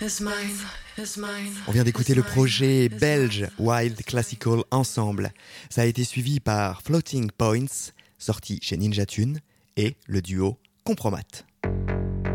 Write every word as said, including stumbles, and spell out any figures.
On vient d'écouter le projet belge Wild Classical Ensemble. Ça a été suivi par Floating Points, sorti chez Ninja Tune, et le duo Compromat.